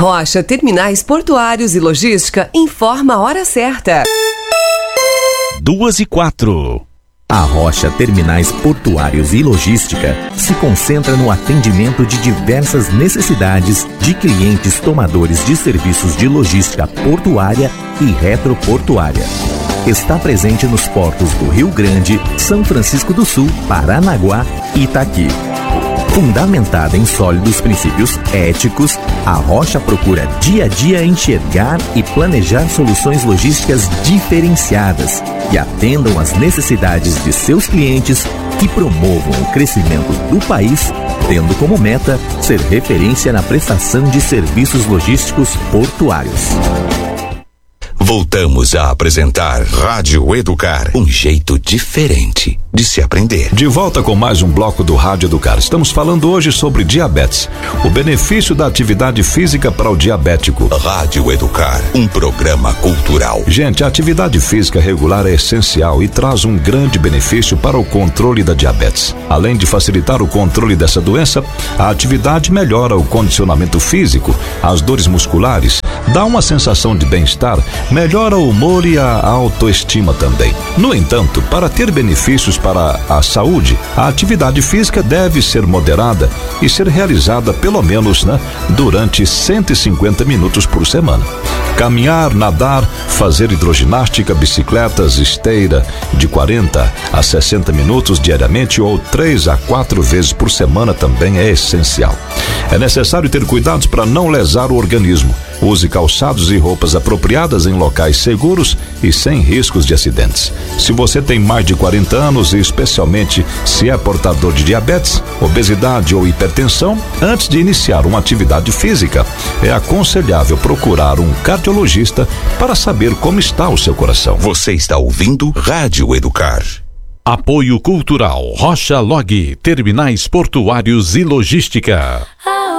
Rocha Terminais Portuários e Logística informa a hora certa. 2:04. A Rocha Terminais Portuários e Logística se concentra no atendimento de diversas necessidades de clientes tomadores de serviços de logística portuária e retroportuária. Está presente nos portos do Rio Grande, São Francisco do Sul, Paranaguá e Itaqui. Fundamentada em sólidos princípios éticos, a Rocha procura dia a dia enxergar e planejar soluções logísticas diferenciadas que atendam às necessidades de seus clientes, que promovam o crescimento do país, tendo como meta ser referência na prestação de serviços logísticos portuários. Voltamos a apresentar Rádio Educar, um jeito diferente de se aprender. De volta com mais um bloco do Rádio Educar. Estamos falando hoje sobre diabetes, o benefício da atividade física para o diabético. Rádio Educar, um programa cultural. Gente, a atividade física regular é essencial e traz um grande benefício para o controle da diabetes. Além de facilitar o controle dessa doença, a atividade melhora o condicionamento físico, as dores musculares, dá uma sensação de bem-estar, melhora o humor e a autoestima também. No entanto, para ter benefícios para a saúde, a atividade física deve ser moderada e ser realizada pelo menos, durante 150 minutos por semana. Caminhar, nadar, fazer hidroginástica, bicicletas, esteira de 40 a 60 minutos diariamente ou 3 a 4 vezes por semana também é essencial. É necessário ter cuidados para não lesar o organismo. Use calçados e roupas apropriadas em locais seguros e sem riscos de acidentes. Se você tem mais de 40 anos e especialmente se é portador de diabetes, obesidade ou hipertensão, antes de iniciar uma atividade física, é aconselhável procurar um cardiologista para saber como está o seu coração. Você está ouvindo Rádio Educar. Apoio Cultural Rocha Log, Terminais Portuários e Logística.